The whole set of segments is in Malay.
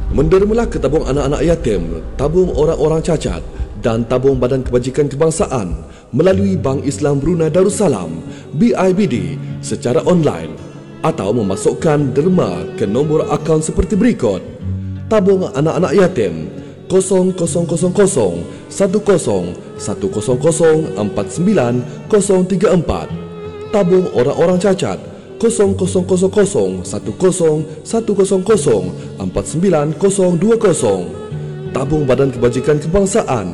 Mendermalah ke tabung anak-anak yatim, tabung orang-orang cacat dan tabung Badan Kebajikan Kebangsaan melalui Bank Islam Brunei Darussalam BIBD secara online atau memasukkan derma ke nombor akaun seperti berikut: tabung anak-anak yatim 000101004934, tabung orang-orang cacat 000101004920, tabung Badan Kebajikan Kebangsaan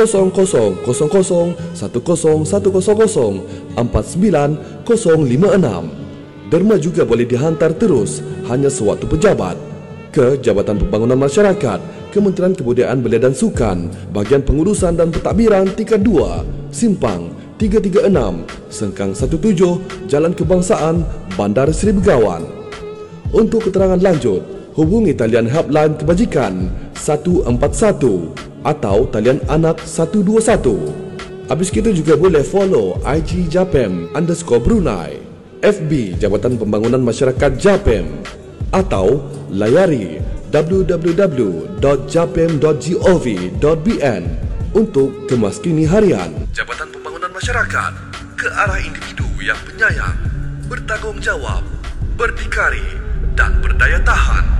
00010100492056. Derma juga boleh dihantar terus hanya sewaktu pejabat ke Jabatan Pembangunan Masyarakat, Kementerian Kebudayaan Belia dan Sukan, Bahagian Pengurusan dan Pentadbiran tingkat 2, Simpang 336, Sengkang 17, Jalan Kebangsaan, Bandar Seri Begawan. Untuk keterangan lanjut, hubungi talian helpline kebajikan 141 atau talian anak 121. Habis kita juga boleh follow IG Japem_Brunei, FB Jabatan Pembangunan Masyarakat Japem, atau layari www.japem.gov.bn untuk kemaskini harian. Jabatan Pembangunan Masyarakat ke arah individu yang penyayang, bertanggungjawab, berdikari dan berdaya tahan.